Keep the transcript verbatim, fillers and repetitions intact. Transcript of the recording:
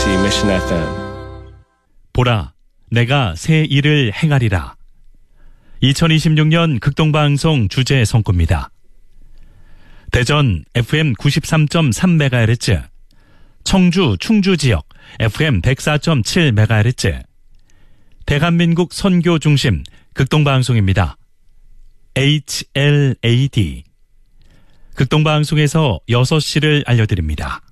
케이비씨 Mission 에프엠. 보라, 내가 새 일을 행하리라. 이천이십육 년 극동방송 주제 선고입니다. 대전 에프엠 구십삼 점 삼 메가헤르츠, 청주 충주 지역 에프엠 백사 점 칠 메가헤르츠, 대한민국 선교 중심 극동방송입니다. 에이치엘에이디. 극동방송에서 여섯 시를 알려드립니다.